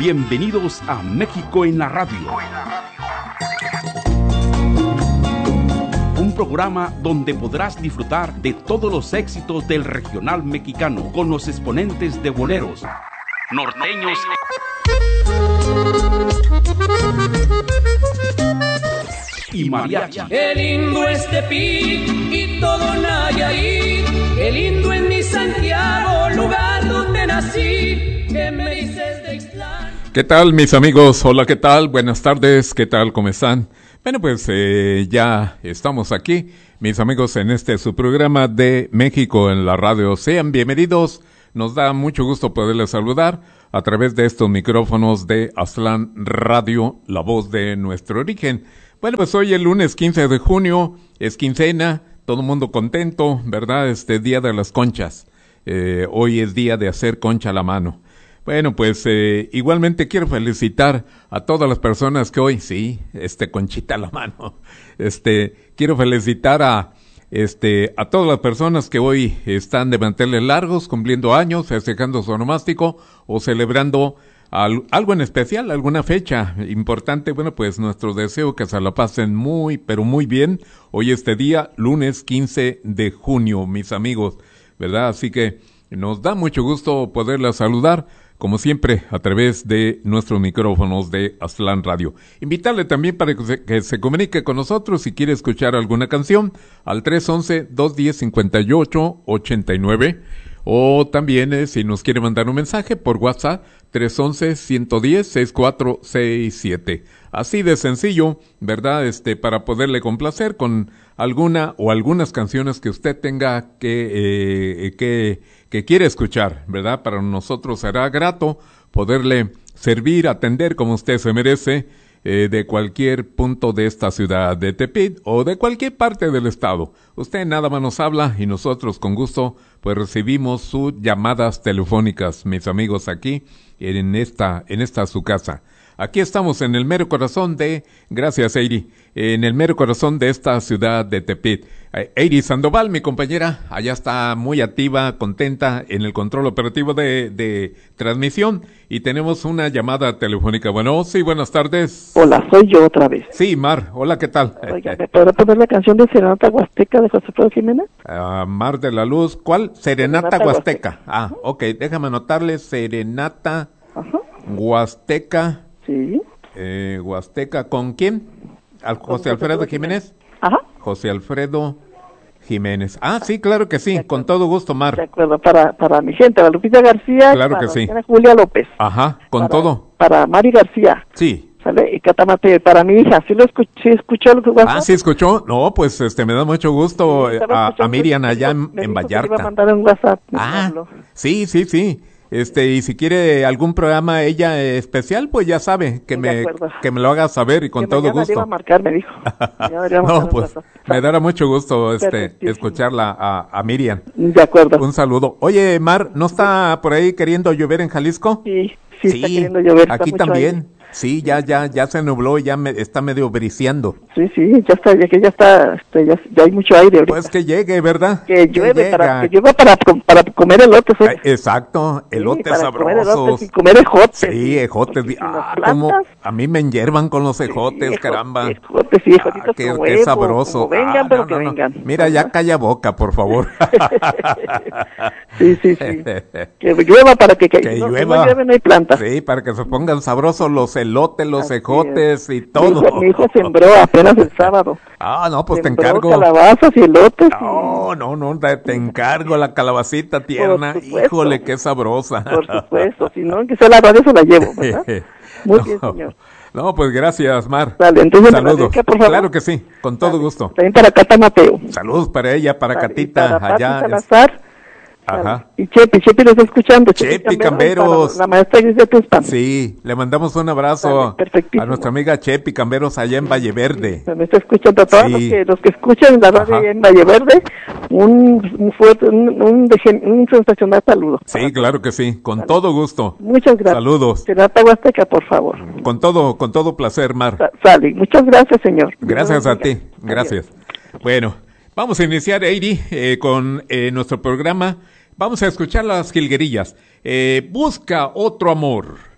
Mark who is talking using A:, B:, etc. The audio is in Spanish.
A: Bienvenidos a México en la Radio. Un programa donde podrás disfrutar de todos los éxitos del regional mexicano con los exponentes de boleros, norteños y mariachi.
B: Qué lindo es Tepic y todo Nayarit, qué lindo es mi Santiago, lugar donde nací, que me dices de Ixtlán.
C: ¿Qué tal, mis amigos? Hola, ¿qué tal? Buenas tardes, ¿qué tal? ¿Cómo están? Bueno, pues ya estamos aquí, mis amigos, en su programa de México en la Radio. Sean bienvenidos, nos da mucho gusto poderles saludar a través de estos micrófonos de Aztlán Radio, la voz de nuestro origen. Bueno, pues hoy el lunes 15 de junio, es quincena, todo el mundo contento, ¿verdad? Día de las conchas. Hoy es día de hacer concha a la mano. Bueno, pues igualmente quiero felicitar a todas las personas que hoy, sí, conchita a la mano. Quiero felicitar a todas las personas que hoy están de manteles largos, cumpliendo años, festejando su onomástico o celebrando algo en especial, alguna fecha importante. Bueno, pues nuestro deseo que se la pasen muy, pero muy bien. Hoy día, lunes 15 de junio, mis amigos, ¿verdad? Así que nos da mucho gusto poderla saludar, como siempre, a través de nuestros micrófonos de Aztlán Radio. Invitarle también para que se comunique con nosotros si quiere escuchar alguna canción al 311-210-5889 o también si nos quiere mandar un mensaje por WhatsApp 311-110-6467. Así de sencillo, ¿verdad? Para poderle complacer con alguna o algunas canciones que usted tenga que quiere escuchar, ¿verdad? Para nosotros será grato poderle servir, atender como usted se merece, de cualquier punto de esta ciudad de Tepic o de cualquier parte del estado. Usted nada más nos habla y nosotros con gusto pues recibimos sus llamadas telefónicas, mis amigos, aquí en esta su casa. Aquí estamos en el mero corazón gracias Eiri, en el mero corazón de esta ciudad de Tepic. Eiri Sandoval, mi compañera, allá está muy activa, contenta en el control operativo de transmisión y tenemos una llamada telefónica. Bueno, sí, buenas tardes.
D: Hola, soy yo otra vez.
C: Sí, Mar, hola, ¿qué tal?
D: Oiga, ¿me podrá poner la canción de Serenata Huasteca de José Alfredo Jiménez?
C: Mar de la Luz, ¿cuál? Serenata Huasteca. Ah, ok, déjame anotarle Serenata Huasteca.
D: Sí.
C: Huasteca, ¿con quién? José Alfredo Jiménez.
D: Ajá.
C: José Alfredo Jiménez. Ah, sí, claro que sí, con todo gusto, Mar.
D: De acuerdo, para mi gente, para Lupita García.
C: Claro que sí.
D: Para Julia López.
C: Ajá, con todo.
D: Para Mari García.
C: Sí.
D: ¿Sale? Y Catamate, para mi hija. ¿Sí escuchó lo que WhatsApp?
C: Ah, sí escuchó. No, pues me da mucho gusto a Miriam allá en Vallarta.
D: Me iba a mandar un WhatsApp.
C: Ah, sí. Y si quiere algún programa ella especial, pues ya sabe, que me lo haga saber y con todo gusto.
D: Que me iba a marcar, me dijo.
C: No, pues me dará mucho gusto escucharla a Miriam.
D: De acuerdo.
C: Un saludo. Oye, Mar, ¿no está por ahí queriendo llover en Jalisco?
D: Sí, está queriendo llover.
C: Aquí también. Sí, ya se nubló y ya está medio briseando.
D: Sí, ya hay mucho aire ahorita.
C: Pues que llegue, ¿verdad?
D: Que llueve para comer elotes.
C: Exacto, elotes sabrosos.
D: Y comer ejotes.
C: Sí, ejotes. Como a mí me enhiervan con los ejotes, caramba.
D: Ejotes y ejotitos con huevo.
C: Qué sabroso.
D: Vengan, pero que vengan.
C: Mira, ya calla boca, por favor.
D: Sí. Que llueva para que
C: llueva.
D: No llueve, no hay plantas.
C: Sí, para que se pongan sabrosos los elotes, los ejotes y todo.
D: Mi hijo sembró apenas el sábado.
C: Ah, no, pues
D: sembró
C: te encargo.
D: Calabazas y elotes.
C: No, te encargo la calabacita tierna. Híjole, qué sabrosa.
D: Por supuesto, si no, que sea la radio se la llevo, ¿verdad? Muy bien, señor.
C: No, pues gracias, Mar.
D: Dale, entonces
C: saludos.
D: Por favor.
C: Claro que sí, con todo gusto.
D: También para Cata Mateo.
C: Saludos para ella, para Catita,
D: para
C: allá.
D: Salazar.
C: Ajá.
D: Y Chepi lo está escuchando.
C: Chepi Camberos.
D: La maestra Gris de Tuxpan.
C: Sí, le mandamos un abrazo a nuestra amiga Chepi Camberos allá en Valle Verde.
D: Me está escuchando a todos los que escuchan la radio allá en Valle Verde. Un sensacional saludo.
C: Sí, claro que sí, con todo gusto.
D: Muchas gracias.
C: Saludos.
D: Serenata Huasteca, por favor.
C: Con todo placer, Mar.
D: Sale. Muchas gracias, señor.
C: Gracias a ti. Gracias. Adiós. Bueno, vamos a iniciar, Eiri, con nuestro programa. Vamos a escuchar las jilguerillas. Busca otro amor.